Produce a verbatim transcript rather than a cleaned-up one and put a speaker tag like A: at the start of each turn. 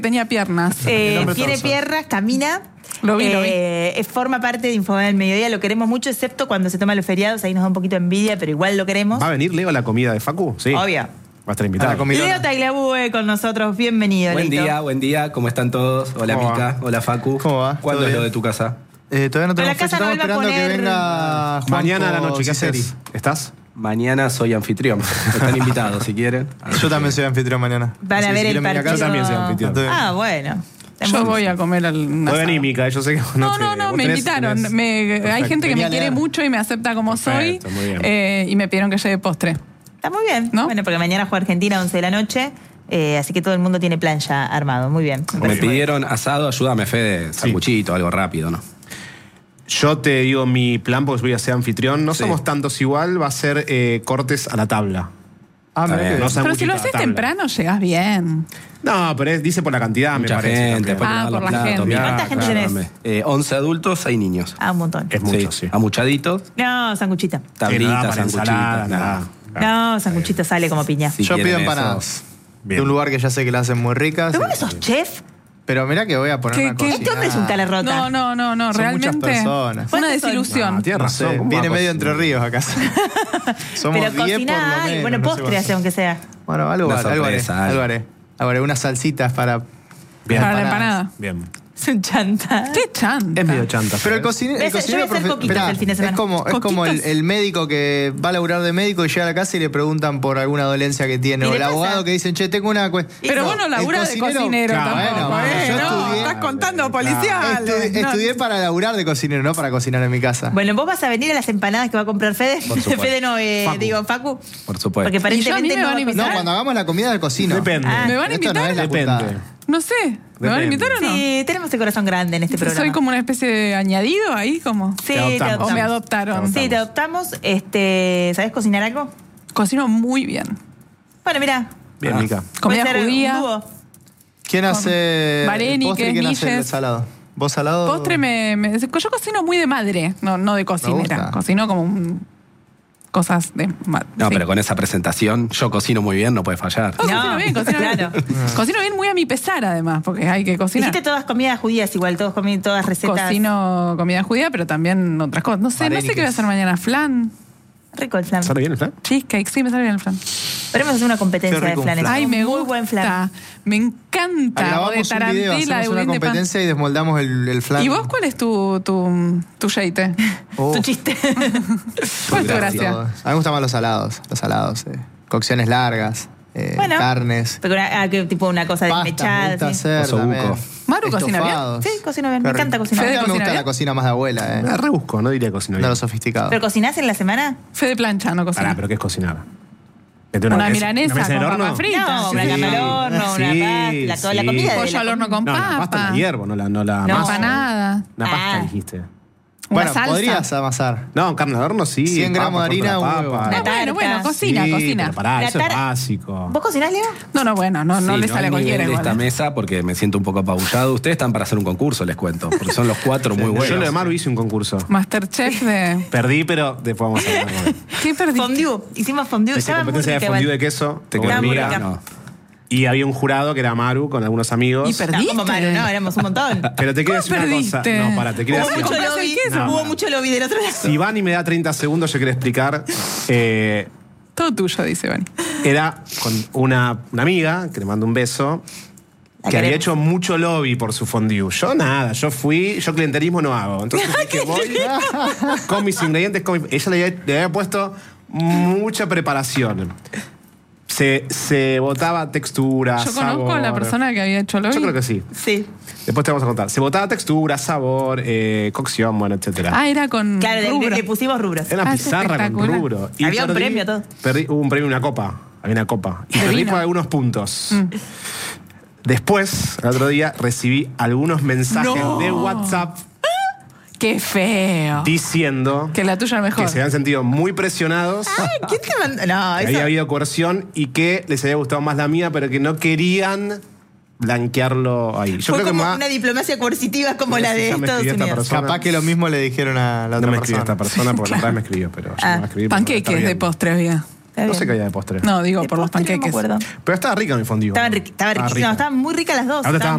A: Tenía piernas.
B: Eh, tiene piernas, camina.
A: Lo vi,
B: eh,
A: lo vi.
B: eh, forma parte de Infobae del Mediodía. Lo queremos mucho, excepto cuando se toman los feriados. Ahí nos da un poquito de envidia, pero igual lo queremos.
C: ¿Va a venir Leo a la comida de Facu? Sí.
B: Obvio.
C: Va a estar invitado.
B: Leo Tagliabue con nosotros. Bienvenido,
D: Buen
B: Leito.
D: día, buen día. ¿Cómo están todos? Hola,
C: ¿Cómo
D: Mica.
C: va?
D: Hola, Facu.
E: ¿Cómo va?
D: ¿Cuándo
E: ¿Todo
D: es lo
E: bien?
D: de tu casa?
E: Eh, todavía no
B: Pero la
E: tenemos
B: casa
E: fecha,
B: no
E: estamos
B: él va a
E: esperando
B: poner-
E: que venga Juanjo
C: Mañana a la noche, ¿qué haces?
E: Ciceri.
C: ¿Estás?
D: Mañana soy anfitrión. Están invitados si quieren.
E: Yo también soy anfitrión mañana.
B: Van a
E: Así que
B: ver
E: si
B: el
E: quieren venir acá,
B: partido.
C: Yo también soy anfitrión.
E: Estoy bien.
B: Ah, bueno.
A: Yo voy a comer al un
C: Puede
A: asado.
C: venir, Mica, yo sé que
A: No,
C: te-
A: no, no,
C: vos
A: me
C: tenés-
A: invitaron.
C: tenés-
A: Me- hay
E: Perfecto.
A: gente que me
E: Genial,
A: quiere
E: eh.
A: mucho y me acepta como
C: Perfecto,
A: soy.
C: muy bien.
A: eh, y me pidieron que lleve postre.
B: Está muy bien.
A: ¿No?
B: Bueno, porque mañana juega Argentina, once de la noche. Eh, así que todo el mundo tiene plan ya armado. Muy bien.
D: Me
B: parece muy bien.
D: pidieron asado, ayúdame, Fede, sanguchito, algo rápido, ¿no?
C: Yo te digo mi plan, porque voy a ser anfitrión. No
D: Sí.
C: somos tantos igual, va a ser eh, cortes a la tabla.
E: Ah,
D: Está
E: mirá
D: bien.
E: que-
C: No
A: Pero si
C: sanguchito
A: lo
C: a la
A: haces
C: tabla.
A: temprano, llegás bien.
C: No, pero es- dice por la cantidad,
D: Mucha
C: me parece.
D: gente,
C: también.
D: después
A: Ah,
D: te
A: por
D: dan
A: la
D: los platos,
A: gente.
D: mirá,
B: ¿Cuánta gente
D: claro,
B: tenés?
D: Eh, once adultos, seis niños.
B: Ah, un montón.
C: Es mucho, sí.
D: Amuchaditos,
B: No, sanguchita.
C: Sí, no da
D: tablitas,
C: para
D: sanguchitos.
C: ensalada,
D: nada.
C: nada.
B: No, sanguchita sale como piña.
D: Si
E: Yo pido
D: quieren
E: empanadas.
C: Bien.
E: De un lugar que ya sé que la hacen muy ricas.
B: ¿Pero vos no sos chef?
E: Pero mirá que voy a poner
A: ¿Qué-
E: una
A: qué?
E: cosa.
B: Este hombre es un cara rota.
A: No, no, no, no.
E: Son muchas
A: Realmente.
E: personas.
A: Una
B: ¿Cuántos son?
A: desilusión.
C: No, tienes
E: No
C: razón.
E: sé,
C: ¿cómo
E: viene
C: va a
E: medio
C: cocinar?
E: Entre Ríos acá. Somos
B: Pero
E: diez por lo
B: cocina,
E: menos.
B: bueno,
E: no sé
B: postre
E: cuánto.
B: hace aunque sea.
E: Bueno, algo,
D: Una
E: algo haré,
D: sorpresa,
E: algo
D: algo.
E: haré. Algo haré. Unas salsitas para...
C: Bien.
A: Para la
E: empanadas.
A: empanada.
C: Bien.
B: Es un chanta.
A: Qué chanta.
C: Es medio chanta.
E: Pero el,
C: ¿sabes?
E: cocine-
B: Ves,
E: el
B: yo
E: cocinero
B: voy a hacer
E: profe-
B: coquitas
E: Esperá,
B: el fin de semana.
E: es como, es como el,
A: ¿Coquitas?
E: el médico que va a laburar de médico y llega a la casa y le preguntan por alguna dolencia que tiene.
B: ¿Y
E: O
B: le
E: el
B: pasa?
E: abogado que dicen, che, tengo una... cue-".
A: Pero
E: No,
A: vos no
E: el
A: laburás de cocinero
E: Claro,
A: tampoco,
E: bueno,
A: ¿eh?
E: yo
A: No,
E: estudié,
A: estás contando
E: Estu-
A: policiales. No.
E: estudié para laburar de cocinero, no para cocinar en mi casa.
B: Bueno, vos vas a venir a las empanadas que va a comprar Fede.
D: Por supuesto.
B: Fede no, eh,
C: Facu.
B: digo, Facu.
D: Por supuesto.
B: Porque aparentemente
A: ¿Y yo a mí me
B: no
A: van a
B: va
A: invitar?
E: No, cuando hagamos la comida del cocino.
C: Depende.
B: Ah.
A: ¿Me van a
E: Esto no
A: invitar?
E: es la
C: Depende.
E: puntada.
A: No sé. ¿Me van a
C: Depende.
A: invitar o no?
B: Sí, tenemos el corazón grande en este programa.
A: Soy como una especie de añadido ahí, como.
B: Sí,
C: Te adoptamos.
B: te
A: O
B: adoptamos.
A: me adoptaron.
B: Sí, te adoptamos. Este, ¿sabés cocinar algo?
A: Cocino muy bien.
B: Bueno, mira.
C: Bien,
D: Ah.
C: Mica.
A: Comida
B: puede ser
A: judía.
B: un dúo.
E: ¿Quién hace
A: Vareni,
E: el postre y
A: que es
E: quién hace el
A: Milles.
E: salado? ¿Vos salado?
A: Postre me, me- Yo cocino muy de madre, no, no de cocinera.
E: gusta.
A: Cocino como un- cosas de madre.
D: No, pero con esa presentación, yo cocino muy bien, no puede fallar.
A: Oh, cocino
B: No,
A: bien, cocino
B: claro.
A: bien. Cocino bien muy a mi pesar, además, porque hay que cocinar.
B: Hiciste todas comidas judías igual, todos comí todas recetas.
A: Cocino comida judía, pero también otras cosas. No sé, no sé
E: Vareniques.
A: qué voy a hacer mañana. Flan,
B: Rico el flan.
C: ¿Sale bien el flan?
A: cheesecake, sí, me sale bien el flan.
B: Podemos hacer una competencia
E: Qué
B: de
E: rico un
B: flanes.
E: flan.
A: Ay, me
B: Muy
A: gusta.
B: buen flan.
A: Me encanta. O de
E: Grabamos un video,
A: tarantela, de
E: hacemos una
A: budín de pan.
E: competencia y desmoldamos el, el flan.
A: ¿Y vos cuál es tu, tu, tu jeite?
E: Oh,
B: Tu chiste.
A: ¿Cuál es tu
E: todos.
A: gracia?
E: A mí me gustan más los salados. Los salados. eh. Cocciones largas. eh,
B: Bueno.
E: carnes.
B: Pero una- ah, que tipo una cosa
E: Pastas, me
B: desmechada.
E: gusta
B: ¿sí?
E: hacer
D: Osobuco.
E: también.
A: Maru cocina bien.
E: Estofados.
B: Sí, cocino bien.
E: Qué
B: Me encanta
E: rico.
B: cocinar.
E: A mí
A: Fede
E: me gusta
A: cocina
E: la
A: bien.
E: cocina más de abuela, eh.
C: La rebusco, no diría cocinar
E: No
C: bien.
E: lo sofisticado.
B: ¿Pero cocinás en la semana?
A: Fede plancha, no cocina.
C: Pará, pero ¿qué es cocinar? ¿Que te
A: Una
C: mesa-
A: milanesa
C: mesa en el
A: con
C: horno?
A: papas fritas.
B: No, una
C: Sí.
B: carne al horno, una
C: Sí,
B: pasta, la, toda la
C: sí.
B: comida. de
A: Pollo
B: la
A: al horno
B: comida.
A: con
C: No, la pasta
A: papa.
C: la hiervo, no la, no la
B: No.
C: amaso.
A: Empanada.
C: Una pasta
B: Ah.
C: dijiste.
A: Una
E: Bueno,
A: salsa.
E: podrías amasar.
C: No, carne al horno sí.
E: cien gramos de
C: papa,
E: harina,
C: corta la
E: huevo.
C: papa.
B: Una
A: Ah, bueno, bueno,
B: tarta.
A: cocina,
C: Sí,
A: cocina.
C: pero pará,
B: La
C: eso es
B: tar-
C: básico.
B: ¿Vos cocinás, Leo?
A: No, no, bueno, no, no
D: Sí,
A: le sale a
D: al
A: cualquiera
D: nivel de
A: igual.
D: esta mesa porque me siento un poco apabullado. Ustedes están para hacer un concurso, les cuento, porque son los cuatro muy buenos.
C: Yo lo de Maru hice un concurso.
A: Masterchef de...
C: Perdí, pero después vamos a hablar.
A: ¿Qué perdiste?
B: Fondue. Hicimos fondue.
C: Hice
B: Estaba muy
C: competencia de
B: rica
C: fondue
B: igual.
C: de queso.
D: Te
C: con
B: Estaba
C: una
B: muy
C: amiga.
B: rica.
D: No.
C: Y había un jurado que era Maru con algunos amigos.
A: Y perdiste.
B: No, como Maru, no, éramos un montón.
C: Pero te quiero decir
A: ¿Cómo
C: una cosa.
A: perdiste?
C: No, para, te quiero
B: Hubo
C: decir.
B: mucho
A: ¿Compraste el
B: lobby.
A: queso?
C: No,
B: Hubo
C: no.
B: mucho lobby del otro lado.
C: Si Vani me da treinta segundos, yo quiero explicar. Eh,
A: Todo tuyo, dice Vani.
C: era con una, una amiga, que le mando un beso,
B: La
C: que había
B: queremos.
C: hecho mucho lobby por su fondue. Yo nada, yo fui, yo clientelismo no hago. Entonces dije, voy con mis ingredientes. Con mi- ella le había, le había puesto mucha preparación. Se, se botaba textura,
A: Yo conozco
C: sabor.
A: a la persona que había hecho lobby.
C: Yo creo que sí.
B: Sí.
C: Después te vamos a contar. Se botaba textura, sabor, eh, cocción, bueno, etcétera.
A: Ah, era con
B: Claro, le,
A: rubro.
B: le pusimos rubros.
C: Era una
A: Ah, es
C: pizarra con
A: espectacular.
C: rubro.
B: Había un premio, todo.
C: Perdí, hubo un premio, una copa. Había una copa. Y
A: De
C: perdí
A: vino.
C: por algunos puntos. Después, el otro día, recibí algunos mensajes
A: No.
C: de WhatsApp
A: Qué feo.
C: diciendo
A: Que la tuya es mejor.
C: que se habían sentido muy presionados,
B: Ay, ¿quién te mandó? No,
C: que
B: eso.
C: había habido coerción y que les había gustado más la mía, pero que no querían blanquearlo ahí. Yo
B: Fue
C: creo que
B: como
C: me va-
B: una diplomacia coercitiva como
C: Sí,
B: la de
C: ya me
B: Estados
C: escribió esta
B: Unidos.
C: persona.
E: Capaz que lo mismo le dijeron a la
C: no
E: otra
C: me escribió
E: persona.
C: esta persona porque la otra vez me escribió, pero ya
B: Ah,
C: me va a escribir porque me está
A: Panqueques de
C: riendo.
A: postre había.
B: Está
C: No
B: bien.
C: sé qué había de postre.
A: No, digo,
B: De
A: por los
B: postre no me
A: panqueques.
B: acuerdo.
C: Pero estaba rica mi fondue.
B: Estaban riqui- estaba riquísima.
C: rica.
B: Estaban muy ricas las dos.
C: Ahora estaban